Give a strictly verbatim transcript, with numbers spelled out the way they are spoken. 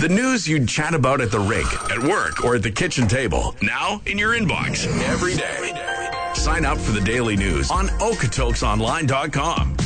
The news you'd chat about at the rink, at work, or at the kitchen table. Now in your inbox every day. Sign up for the daily news on Okotoks Online dot com.